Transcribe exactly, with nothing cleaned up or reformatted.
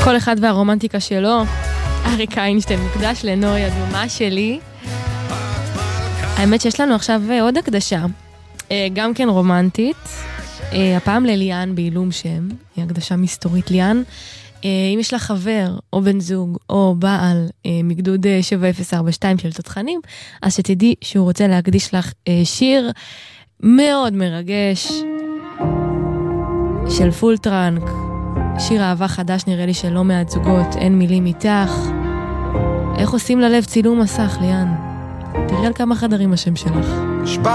כל אחד והרומנטיקה שלו. אריק איינשטיין מוקדש לנוי אדומה שלי. האמת שיש לנו עכשיו עוד הקדשה, גם כן רומנטית, הפעם לליאן בעילום שם, היא הקדשה מסתורית. ליאן, אם יש לך חבר או בן זוג או בעל מגדוד שבע אפס ארבע שתיים של תותחנים, אז שתדעי שהוא רוצה להקדיש לך שיר מאוד מרגש של פול טראנק, שיר אהבה חדש נראה לי שלא מעט זוגות, אין מילים איתך. איך עושים ללב צילום מסך, ליאן? תראי על כמה חדרים השם שלך.